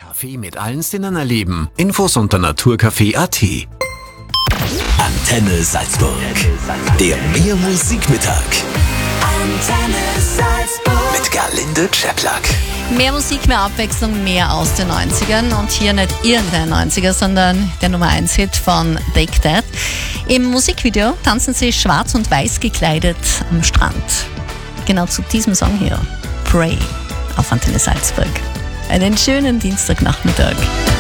Kaffee mit allen Sinnen erleben. Infos unter naturkaffee.at. Antenne Salzburg. Der Mehr-Musik-Mittag. Antenne Salzburg. Mit Galinde Czeplak. Mehr Musik, mehr Abwechslung, mehr aus den 90ern. Und hier nicht irgendein 90er, sondern der Nummer 1-Hit von Take That. Im Musikvideo tanzen sie schwarz und weiß gekleidet am Strand. Genau zu diesem Song hier, Pray, auf Antenne Salzburg. Einen schönen Dienstagnachmittag.